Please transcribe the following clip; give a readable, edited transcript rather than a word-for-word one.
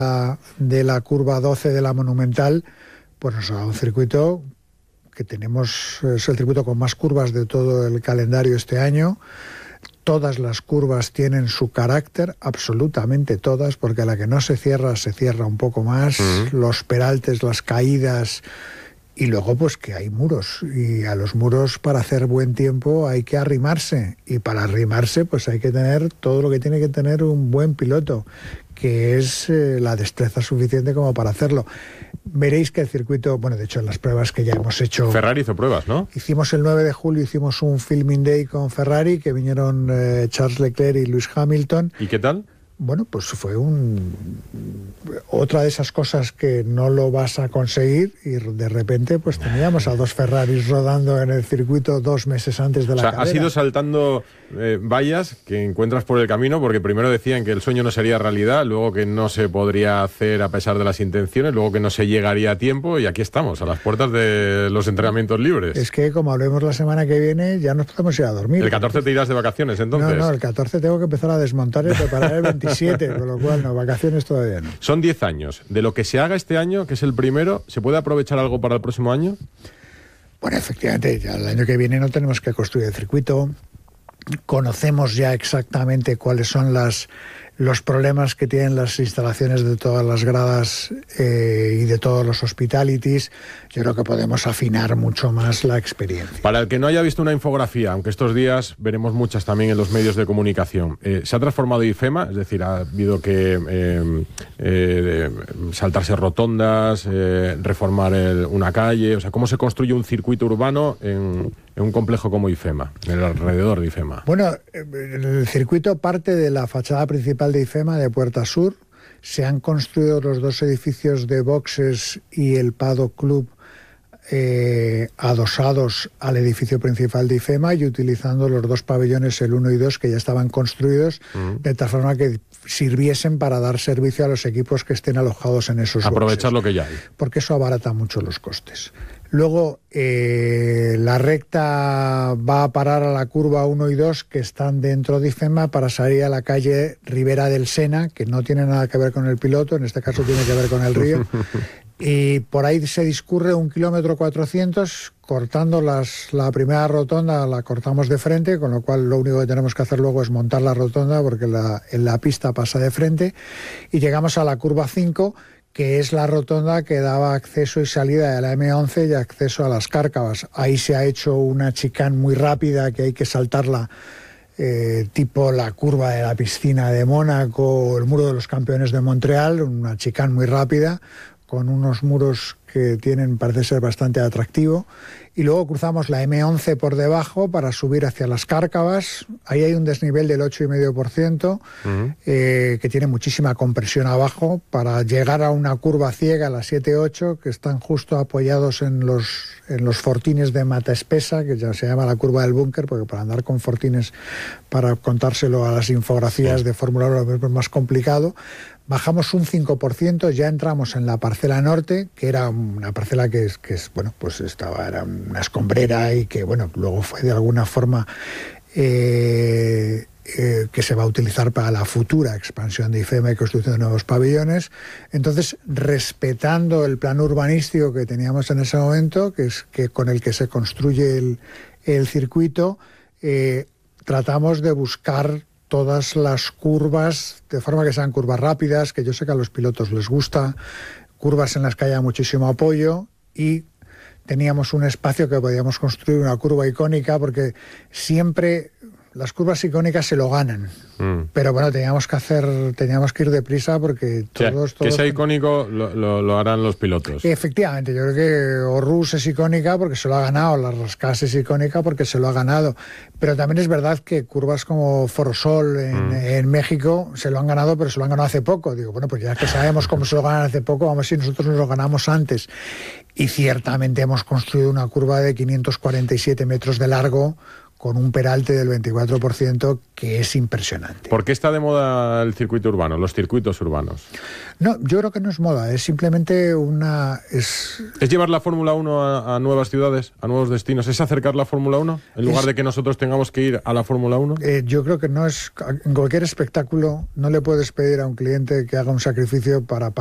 de la curva 12 de la Monumental, pues nos ha dado un circuito que es el circuito con más curvas de todo el calendario este año. Todas las curvas tienen su carácter, absolutamente todas, porque a la que no se cierra un poco más. Los peraltes, las caídas, y luego pues que hay muros, y a los muros para hacer buen tiempo hay que arrimarse, y para arrimarse pues hay que tener todo lo que tiene que tener un buen piloto, que es la destreza suficiente como para hacerlo. Veréis que el circuito, bueno, de hecho en las pruebas que ya hemos hecho... Ferrari hizo pruebas, ¿no? Hicimos el 9 de julio, hicimos un filming day con Ferrari, que vinieron Charles Leclerc y Lewis Hamilton. ¿Y qué tal? Bueno, pues fue otra de esas cosas que no lo vas a conseguir, y de repente pues teníamos a dos Ferraris rodando en el circuito 2 meses antes de la carrera. Has ido saltando vallas que encuentras por el camino, porque primero decían que el sueño no sería realidad, luego que no se podría hacer a pesar de las intenciones, luego que no se llegaría a tiempo, y aquí estamos, a las puertas de los entrenamientos libres. Es que como hablemos la semana que viene, ya nos podemos ir a dormir. ¿El 14 te irás de vacaciones entonces? No, el 14 tengo que empezar a desmontar y preparar el 27, con lo cual no, vacaciones todavía no. Son 10 años. De lo que se haga este año, que es el primero, ¿se puede aprovechar algo para el próximo año? Bueno, efectivamente, ya el año que viene no tenemos que construir el circuito. Conocemos ya exactamente cuáles son los problemas que tienen las instalaciones de todas las gradas y de todos los hospitalities. Yo creo que podemos afinar mucho más la experiencia. Para el que no haya visto una infografía, aunque estos días veremos muchas también en los medios de comunicación, ¿se ha transformado IFEMA? Es decir, ha habido que saltarse rotondas, reformar una calle. O sea, ¿cómo se construye un circuito urbano en un complejo como IFEMA, en el alrededor de IFEMA? Bueno, el circuito parte de la fachada principal de IFEMA, de Puerta Sur. Se han construido los 2 edificios de boxes y el Paddock Club adosados al edificio principal de IFEMA, y utilizando los 2 pabellones, el 1 y 2, que ya estaban construidos, de tal forma que sirviesen para dar servicio a los equipos que estén alojados en esos aprovechar boxes, lo que ya hay, porque eso abarata mucho los costes. Luego, la recta va a parar a la curva 1 y 2, que están dentro de IFEMA, para salir a la calle Ribera del Sena, que no tiene nada que ver con el piloto, en este caso tiene que ver con el río. Y por ahí se discurre 1,4 km, cortando la primera rotonda, la cortamos de frente, con lo cual lo único que tenemos que hacer luego es montar la rotonda, porque en la pista pasa de frente, y llegamos a la curva 5, que es la rotonda que daba acceso y salida de la M11 y acceso a las Cárcavas. Ahí se ha hecho una chicane muy rápida, que hay que saltarla, tipo la curva de la piscina de Mónaco o el muro de los campeones de Montreal, una chicane muy rápida, con unos muros que parece ser bastante atractivo. Y luego cruzamos la M11 por debajo para subir hacia las Cárcavas. Ahí hay un desnivel del 8,5%, que tiene muchísima compresión abajo, para llegar a una curva ciega, la 7-8, que están justo apoyados en los fortines de mata espesa, que ya se llama la curva del búnker, porque para andar con fortines, para contárselo a las infografías de Fórmula 1 es más complicado. Bajamos un 5%, ya entramos en la parcela norte, que era una parcela que bueno, pues era una escombrera, y que bueno, luego fue de alguna forma que se va a utilizar para la futura expansión de IFEMA y construcción de nuevos pabellones. Entonces, respetando el plan urbanístico que teníamos en ese momento, con el que se construye el circuito, tratamos de buscar todas las curvas, de forma que sean curvas rápidas, que yo sé que a los pilotos les gusta, curvas en las que haya muchísimo apoyo, y teníamos un espacio que podíamos construir una curva icónica, porque siempre las curvas icónicas se lo ganan. Pero bueno, teníamos que ir deprisa, porque todos... Que sea icónico lo harán los pilotos. Efectivamente, yo creo que Orrus es icónica porque se lo ha ganado, la Rascas es icónica porque se lo ha ganado, pero también es verdad que curvas como Forosol en México se lo han ganado, pero se lo han ganado hace poco. Digo, bueno, pues ya que sabemos cómo se lo ganan hace poco, vamos a ver si nosotros nos lo ganamos antes. Y ciertamente hemos construido una curva de 547 metros de largo, con un peralte del 24%, que es impresionante. ¿Por qué está de moda el circuito urbano, los circuitos urbanos? No, yo creo que no es moda, es simplemente ¿Es llevar la Fórmula 1 a nuevas ciudades, a nuevos destinos? ¿Es acercar la Fórmula 1 en lugar de que nosotros tengamos que ir a la Fórmula 1? Yo creo que no es... En cualquier espectáculo no le puedes pedir a un cliente que haga un sacrificio para